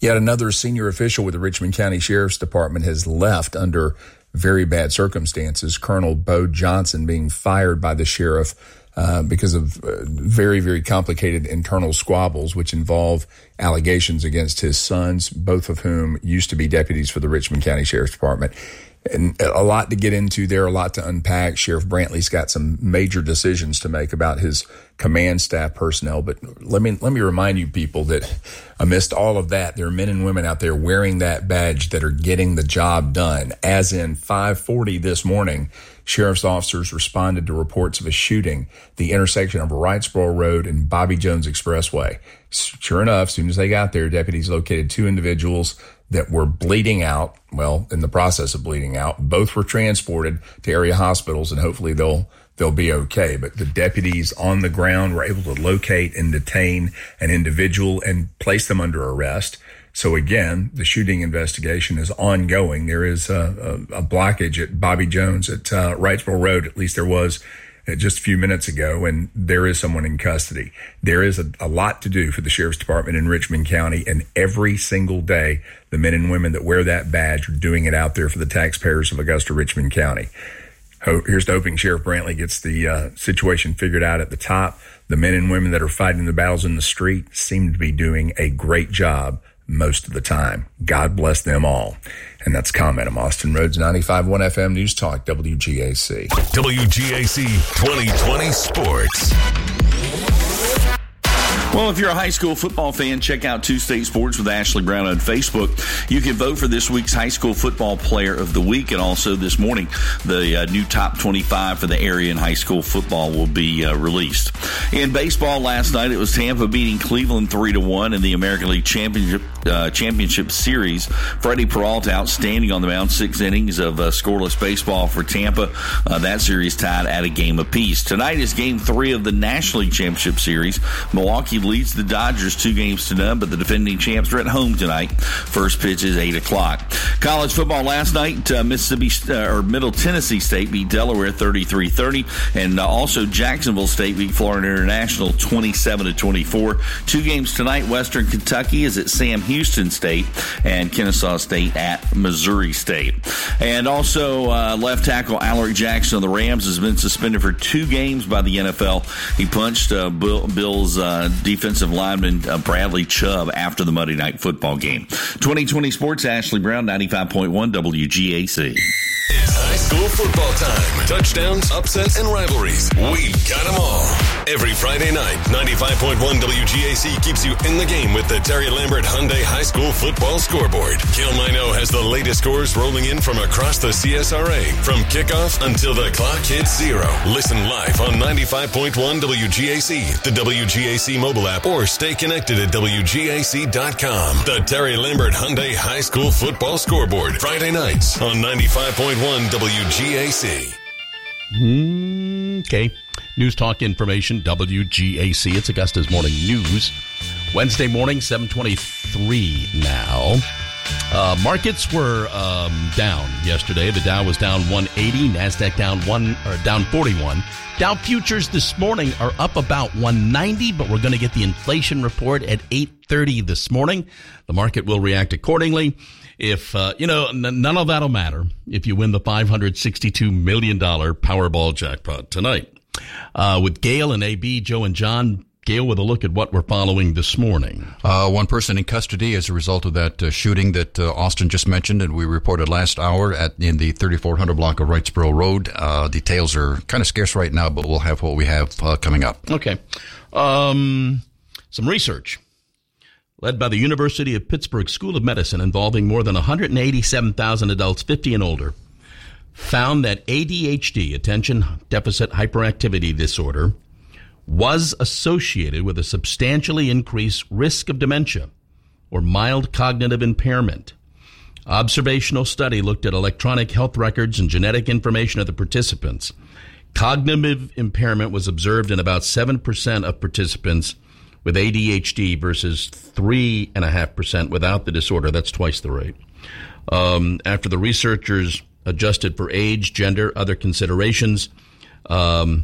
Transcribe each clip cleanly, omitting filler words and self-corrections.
Yet another senior official with the Richmond County Sheriff's Department has left under very bad circumstances. Colonel Bo Johnson being fired by the sheriff because of very, very complicated internal squabbles, which involve allegations against his sons, both of whom used to be deputies for the Richmond County Sheriff's Department. And a lot to get into there, a lot to unpack. Sheriff Brantley's got some major decisions to make about his command staff personnel. But let me remind you people that amidst all of that, there are men and women out there wearing that badge that are getting the job done. As in 5:40 this morning, sheriff's officers responded to reports of a shooting at the intersection of Wrightsboro Road and Bobby Jones Expressway. Sure enough, as soon as they got there, deputies located two individuals that were bleeding out, well, in the process of bleeding out. Both were transported to area hospitals, and hopefully they'll be okay. But the deputies on the ground were able to locate and detain an individual and place them under arrest. So again, the shooting investigation is ongoing. There is a blockage at Bobby Jones at Wrightsboro Road. At least there was just a few minutes ago, and there is someone in custody. There is a lot to do for the Sheriff's Department in Richmond County, and every single day, the men and women that wear that badge are doing it out there for the taxpayers of Augusta, Richmond County. Here's to hoping Sheriff Brantley gets the situation figured out at the top. The men and women that are fighting the battles in the street seem to be doing a great job most of the time. God bless them all. And that's comment. I'm Austin Rhodes, 95.1 FM News Talk, WGAC. WGAC 2020 Sports. Well, if you're a high school football fan, check out Two State Sports with Ashley Brown on Facebook. You can vote for this week's high school football player of the week, and also this morning, the new top 25 for the area in high school football will be released. In baseball last night, it was Tampa beating Cleveland 3-1 in the American League Championship Series. Freddie Peralta outstanding on the mound, 6 innings of scoreless baseball for Tampa. That series tied at a game apiece. Tonight is Game 3 of the National League Championship Series. Milwaukee leads the Dodgers 2-0, but the defending champs are at home tonight. First pitch is 8 o'clock. College football last night, Middle Tennessee State beat Delaware 33-30, and also Jacksonville State beat Florida International 27-24. 2 games tonight. Western Kentucky is at Sam Houston State, and Kennesaw State at Missouri State. And also left tackle Alaric Jackson of the Rams has been suspended for 2 games by the NFL. He punched Bill's defensive lineman Bradley Chubb after the Monday Night Football game. 2020 Sports, Ashley Brown, 95.1 WGAC. It's high school football time. Touchdowns, upsets, and rivalries. We've got them all. Every Friday night, 95.1 WGAC keeps you in the game with the Terry Lambert Hyundai High School Football Scoreboard. Gil Mino has the latest scores rolling in from across the CSRA. From kickoff until the clock hits 0. Listen live on 95.1 WGAC, the WGAC mobile app, or stay connected at WGAC.com. The Terry Lambert Hyundai High School Football Scoreboard. Friday nights on 95.1 WGAC. Okay. News Talk Information, WGAC. It's Augusta's Morning News. Wednesday morning, 7:23 now. Markets were down yesterday. The Dow was down 180, NASDAQ down 41. Dow futures this morning are up about 190, but we're going to get the inflation report at 8:30 this morning. The market will react accordingly. If, none of that'll matter if you win the $562 million Powerball jackpot tonight. With Gail and AB, Joe and John. Gail, with a look at what we're following this morning. One person in custody as a result of that shooting that Austin just mentioned, and we reported last hour in the 3400 block of Wrightsboro Road. Details are kind of scarce right now, but we'll have what we have coming up. Okay. Some research led by the University of Pittsburgh School of Medicine involving more than 187,000 adults 50 and older found that ADHD, attention deficit hyperactivity disorder, was associated with a substantially increased risk of dementia or mild cognitive impairment. Observational study looked at electronic health records and genetic information of the participants. Cognitive impairment was observed in about 7% of participants with ADHD versus 3.5% without the disorder. That's twice the rate. After the researchers adjusted for age, gender, other considerations, those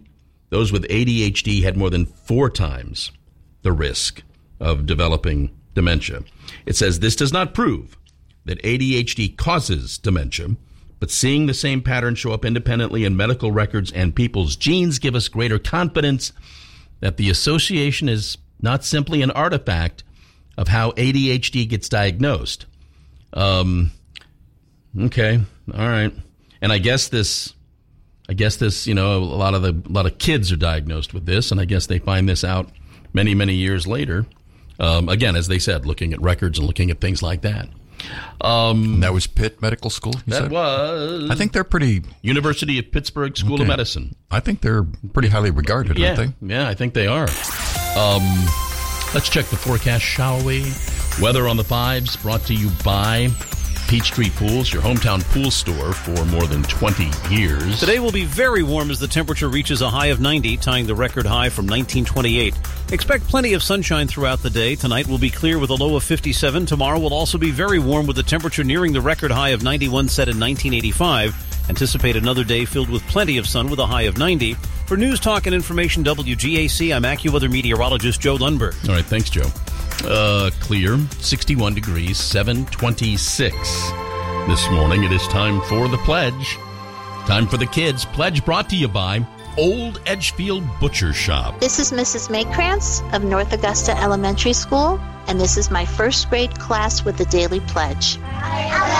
with ADHD had more than 4 times the risk of developing dementia. It says this does not prove that ADHD causes dementia, but seeing the same pattern show up independently in medical records and people's genes give us greater confidence that the association is not simply an artifact of how ADHD gets diagnosed. Okay, all right. And I guess this, a lot of kids are diagnosed with this, and I guess they find this out many, many years later. Again, as they said, looking at records and looking at things like that. That was Pitt Medical School? Was. I think they're pretty... University of Pittsburgh School of Medicine. I think they're pretty highly regarded, aren't they? Yeah, I think they are. Let's check the forecast, shall we? Weather on the 5s, brought to you by Peachtree Pools, your hometown pool store for more than 20 years. Today will be very warm as the temperature reaches a high of 90, tying the record high from 1928. Expect plenty of sunshine throughout the day. Tonight will be clear with a low of 57. Tomorrow will also be very warm with the temperature nearing the record high of 91 set in 1985. Anticipate another day filled with plenty of sun with a high of 90. For News Talk and Information WGAC, I'm AccuWeather meteorologist Joe Lundberg. All right, thanks, Joe. Clear, 61 degrees, 726 this morning. It is time for the pledge. Time for the kids. Pledge brought to you by Old Edgefield Butcher Shop. This is Mrs. Maykrantz of North Augusta Elementary School, and this is my first grade class with the Daily Pledge.